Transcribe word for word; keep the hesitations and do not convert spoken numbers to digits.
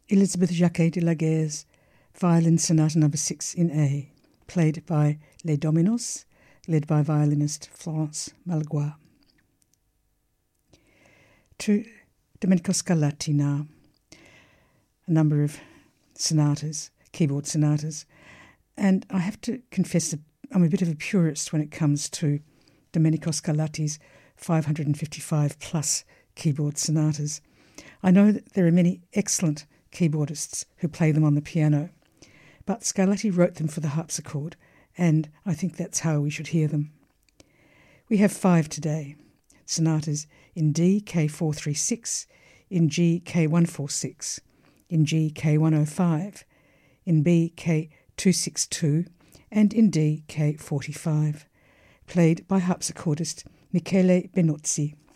Elizabeth Jacquet de la Guerre's Violin Sonata Number six in A, played by Les Dominos, led by violinist Florence Malgois. To Domenico Scarlatti now, a number of sonatas, keyboard sonatas, and I have to confess that I'm a bit of a purist when it comes to Domenico Scarlatti's five hundred fifty-five plus keyboard sonatas. I know that there are many excellent keyboardists who play them on the piano, but Scarlatti wrote them for the harpsichord, and I think that's how we should hear them. We have five today, sonatas in D, K four thirty-six, in G, K one forty-six, in G, K one oh five, in B, K two sixty-two, and in D, K forty-five, played by harpsichordist Michele Benozzi.